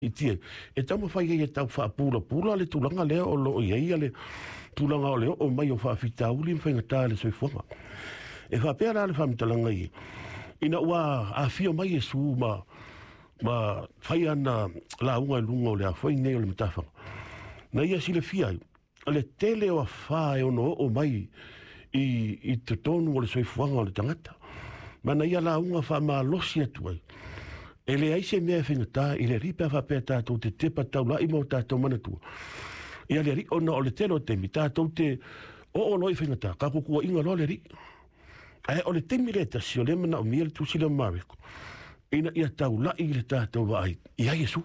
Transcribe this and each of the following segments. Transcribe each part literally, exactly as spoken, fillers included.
Itia, e tamo fai e tau wha pula pula le tulanga leo o lo i eia le tulanga o leo o mai o wha fita uli mwha inga le soi fuanga. E wha pēr ale wha mitalanga i. Ina ua a fio mai e su ma ma whai ana la unga i lunga o le a whai nei o le mitawhanga. Na ia si le fia i. Le tele o a wha e ono o mai i, i te tonu o le soi fuanga o le tangata. Ma na ia la unga wha ma losi atu ai. E le aise mea whengata i le ripa whapea tātou te tepa tau lai mo tātou manatua. Ia le ri ona o le telo temi tātou te o o loi whengata, ka kukua inga lo le ri. Ai o le temi le tasi o le mana o mia le tusi le mariko. Ina ia tau lai le tātou wa ai. Ia Yesu.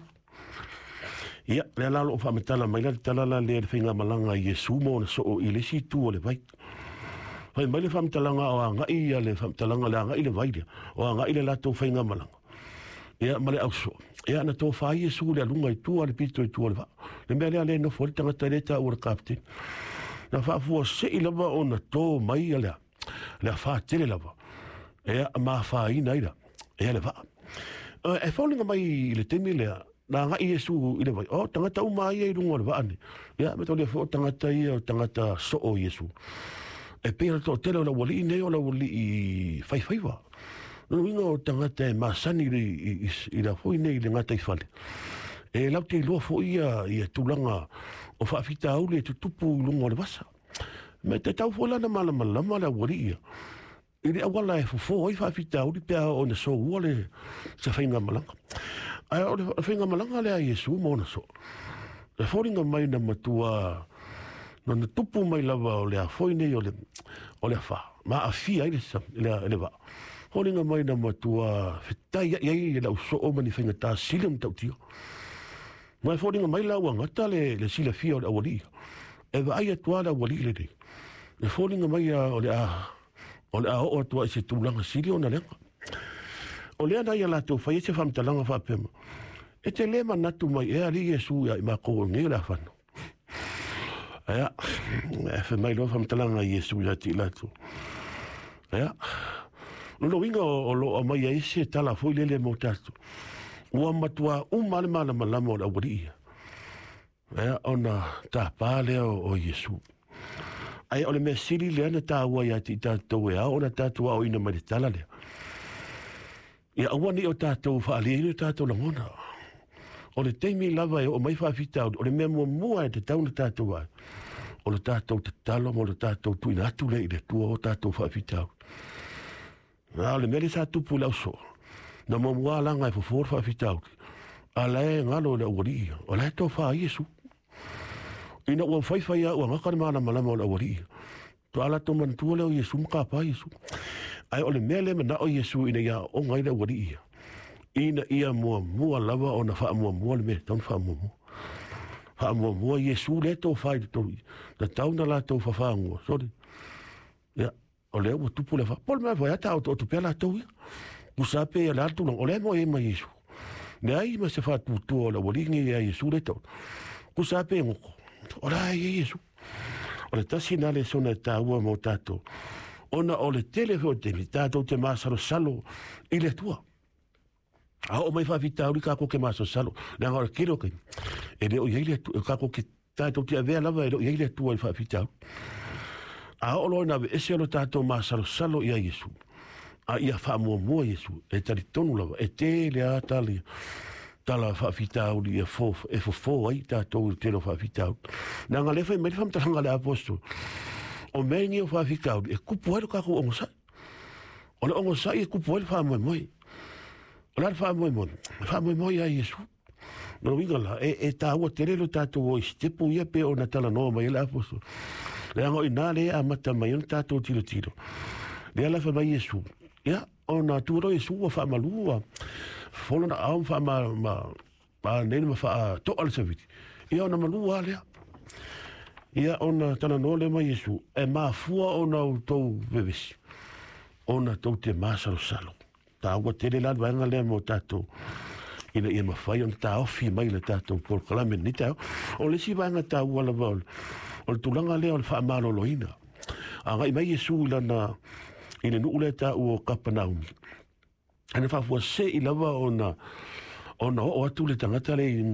Ia le alalo o whametala mai la le talala le le whenga malanga Yesu mo na so o i le si tu o le vai. Whai mai le whametalanga o a ngai ia le whametalanga le a ngai le vai le. O a ngai le lato whenga malanga. Ia male au so. Ia na tō whai Yesu le alunga i tua le pito i tua le va. Le mea lea le no fori tangata le ta ura kapten. Na whaafua se i lava o na tō mai a lea. Lea wha tele lava. Ia maa wha ina ira. Ia le va. E whaulinga mai le temi lea. Na ngai Yesu i le vai. O tangata uma ia i runga le va ane. Ia me tau le fo tangata ia o tangata so o Yesu. E pēra tō tele o la wali i nei o la wali i whai whaiwa. No winga o tangata e masani i, i, i la foi nei le ngata i fale. E lau te loa fo ia i a tulanga o whaafita au le tutupu lunga o le wasa. Me te tau fo lana malama lama la wari ia. I le awala e fufo oi whaafita au li pia o na so ua le sa whainga malanga. Ai o le whainga malanga le a Yesu mo na so. Le whoringa mai na matua na na tupu mai lava o le a foi nei o le o le a wha. Ma a fia i le sa, le a le wa. Horinga mai na matua whitai iai e lau so o mani whainga tā silam tau tio. Mai horinga mai lau angata le, le sila fia o le awali. E wa ai atua le awali le nei. Le horinga mai a o le a o le a o atua i se tūlanga sili o na lenga. O le ana ia lato whai e se whamtalanga whapema. E te lema natu mai e ali Yesu ia i mako o ngai la whanu. Ea, e wha mai lo whamtalanga Yesu ia ti lato. Ea, no winga o lo o mai ai se tala foi lele mo tato. Ua matua un male mala malama o la wari. Ea ona ta pale o, o Yesu. Ai ole me siri le ana ta ua ia ti tatou e a ona tatou a o ina mai tala le. Ia ua ni o tatou whaali inu tatou langona. O le teimi lava e o mai whaafita o le mea mua mua e te tauna tatou ai. O le tatou te talo mo le tatou tuina atu le i le tua o tatou whaafita au. Na le mele sa tupu lau so. Na mo mua langa e fofor fa fitau. Ala e ngalo le wari. Ala e to fa Yesu. Ina ua fai fai a ua ngaka mana malama o le wari. To ala to man tu le Yesu mka pa Yesu. Ai ole mele na o Yesu ina ya o ngai le wari. Ina ia mua mua lava o na fa mua mua le me ton fa mua. Fa mua mua Yesu le to fai to. Na tauna la to fa fa ngo. Sorry. Ya. O le o tupu le fa. Pol me vai ata o tu pela tu. Tu sape la tu o le mo e mai Yesu. Ne ai me se fa tu tu o la bolingi e Yesu le to. Tu sape ngo. Ora e Yesu. O le tasina le sona ta ua mo tato. Ona o le telefone te tato te masaro salo i le tua. A o mai fa vita uri ka ko ke masaro salo. Na ngora kiro ke. E le o ile ka ko ke tato te avea lava e le ile tua i fa vita. A olo na ve ese lo tato masalo salo ia Yesu. A ia fa mo mo Yesu e tali tonu lava e te le atali tala fa fitau li e fo e fo fo ai tato te lo fa fitau. Na ngale fa me fam tanga le apostol. O meni o fa fitau e kupu ero ka ko onsa. O le onsa e kupu ero fa mo mo. O la fa mo mo. Fa mo mo ia Yesu. No winga e e ta o te lo tato o stepu ia pe o na tala no mai le apostol. Le ango ina le a mata mai on tato tiro tiro. Le ala fa mai Yesu. Ya, ona turo Yesu wa fa malua. Fono na au fa ma ma ma ne ma fa to al serviti. Ya ona malua le. Ya ona tana no le mai Yesu. E ma fua ona to bebes. Ona to te masalo salo. Ta wa te le la va ngale mo tato. Ina ia ma fai on ta ofi mai le tato por clamen ni ta. O le si va ngata wala vol. O le tulanga lea o le whaamalo loina. A ngai mai Yesu lana i le nuule ta o Kapernaum. Ane whafua se i lava o na o na o atu le tangata le